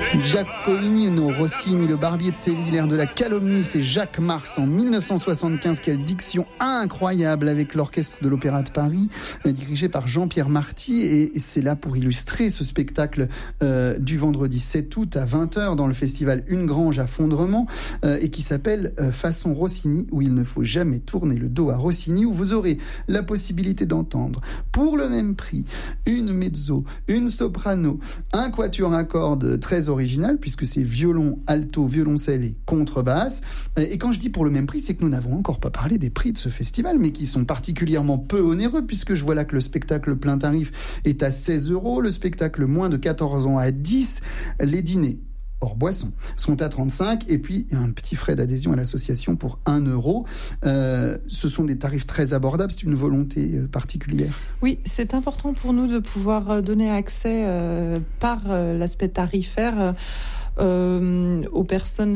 Giacomo Rossini, le barbier de Séville, l'air de la calomnie, c'est Jacques Mars en 1975. Quelle diction incroyable avec l'orchestre de l'Opéra de Paris, dirigé par Jean-Pierre Marty. Et c'est là pour illustrer ce spectacle du vendredi 7 août à 20h dans le festival Une Grange à Fondrement et qui s'appelle Façon Rossini, où il ne faut jamais tourner le dos à Rossini, où vous aurez la possibilité d'entendre pour le même prix une mezzo, une soprano, un quatuor à cordes très original puisque c'est violon, alto, violoncelle et contrebasse. Et quand je dis pour le même prix, c'est que nous n'avons encore pas parlé des prix de ce festival, mais qui sont particulièrement peu onéreux puisque je vois là que le spectacle plein tarif est à 16 €, le spectacle moins de 14 ans à 10, les dîners hors boisson sont à 35 et puis un petit frais d'adhésion à l'association pour 1 €. Ce sont des tarifs très abordables, c'est une volonté particulière. Oui, c'est important pour nous de pouvoir donner accès par l'aspect tarifaire aux personnes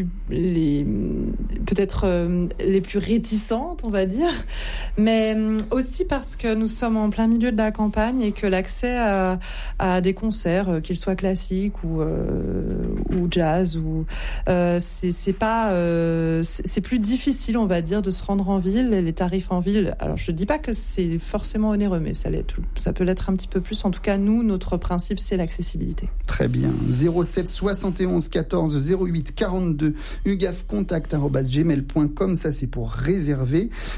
peut-être les plus réticentes, on va dire, mais aussi parce que nous sommes en plein milieu de la campagne et que l'accès à des concerts, qu'ils soient classiques ou jazz, c'est plus difficile, on va dire, de se rendre en ville. Les tarifs en ville, alors je dis pas que c'est forcément onéreux, mais ça peut l'être un petit peu plus. En tout cas, nous, notre principe, c'est l'accessibilité. Très bien. 07 71 14 08 42 ugafcontact@gmail.com, ça c'est pour réserver.